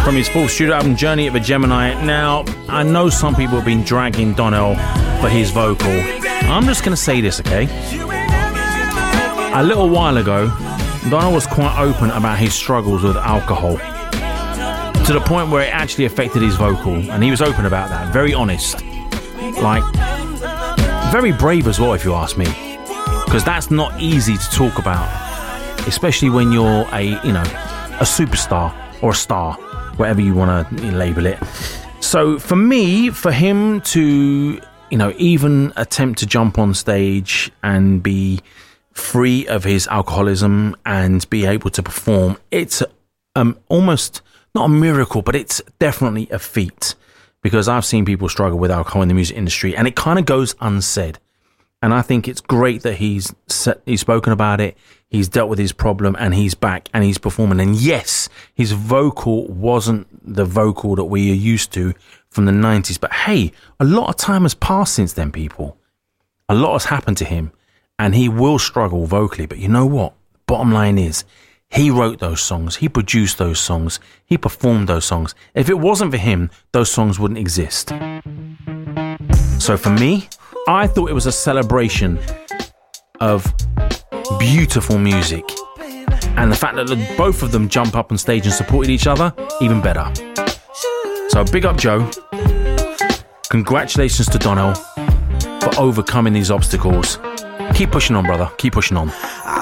from his full studio album Journey of a Gemini. Now, I know some people have been dragging Donnell for his vocal. I'm just going to say this, okay? A little while ago, Donnell was quite open about his struggles with alcohol, to the point where it actually affected his vocal, and he was open about that, very honest. Like, very brave as well, if you ask me, because that's not easy to talk about, especially when you're a superstar or a star, whatever you want to label it. So for me, for him to, even attempt to jump on stage and be free of his alcoholism and be able to perform, it's almost not a miracle, but it's definitely a feat, because I've seen people struggle with alcohol in the music industry and it kind of goes unsaid. And I think it's great that he's spoken about it, he's dealt with his problem, and he's back and he's performing. And yes, his vocal wasn't the vocal that we are used to from the 90s, but hey, a lot of time has passed since then, people. A lot has happened to him, and he will struggle vocally. But you know what? Bottom line is, he wrote those songs, he produced those songs, he performed those songs. If it wasn't for him, those songs wouldn't exist. So for me, I thought it was a celebration of beautiful music. And the fact that both of them jump up on stage and supported each other, even better. So big up Joe. Congratulations to Donnell for overcoming these obstacles. Keep pushing on, brother. Keep pushing on.